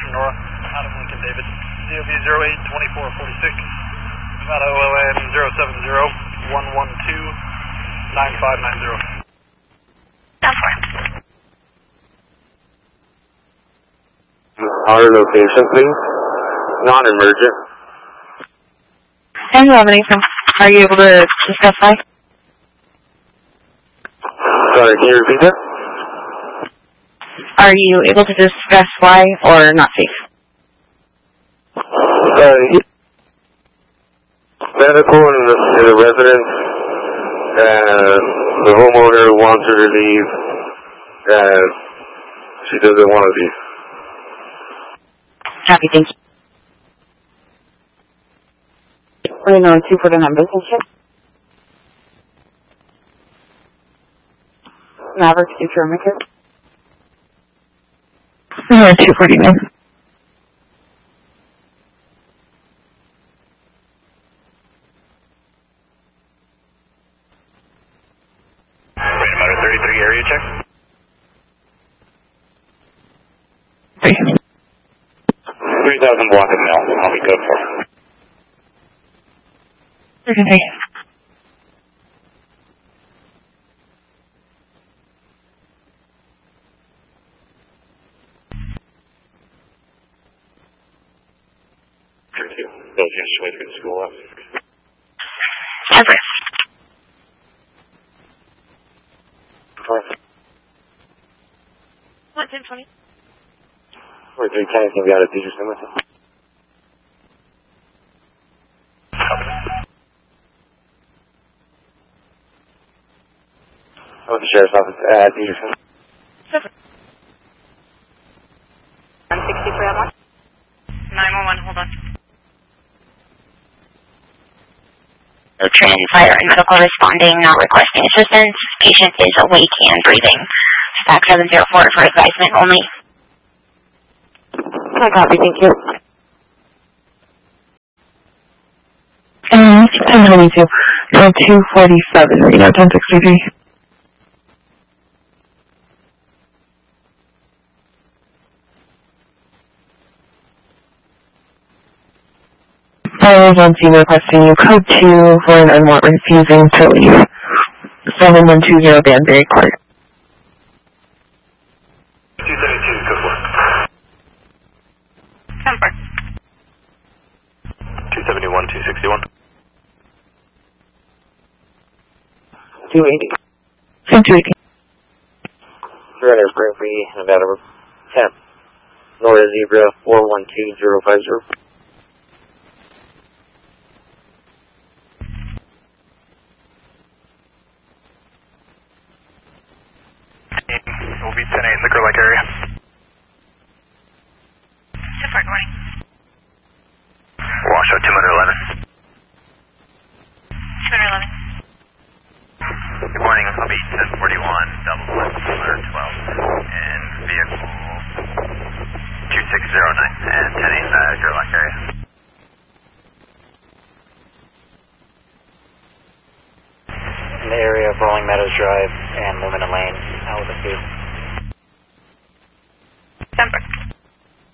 Nora. Adam Lincoln David. COV 082446. Nevada OLN 070-112-9590. Down for. Our location, please. Non-emergent. And Lemonade, are you able to specify? Sorry, can you repeat that? Are you able to discuss why or not safe? Medical in the residence, and the homeowner wants her to leave, and she doesn't want to leave. Happy, thank you. We're going on 249 business ship. Maverick, future maker. 249. Wait, motor 33 area check. 3,000 block of mail. I'll be good for it. Okay. Thank you. Those just wait for the school up. Everett. What, 1020? We're 310, can we out of teacher cemetery? Oh, the sheriff's office at teacher cemetery. 160 for that one? 911, hold on. Training, fire, and medical responding, not requesting assistance. Patient is awake and breathing. Stack 704 for advisement only. I copy, thank you. 1022. 247, reading out 1063. I was on scene requesting you code 2 for an unwanted refusing to leave. 7120 Banbury Court. 272, good work. 271, 261. 280. 280. 300 Spring Free, Nevada 10. Nora Zebra 412050. We'll be 10-8 in the Girl Lake area. Super, good morning. Washout 211. 211. Good morning, I'll be 1041, double 212, and vehicle 2609, and 10-8, Girl Lake area. In the area of Rolling Meadows Drive and Lumina Lane, out with the food.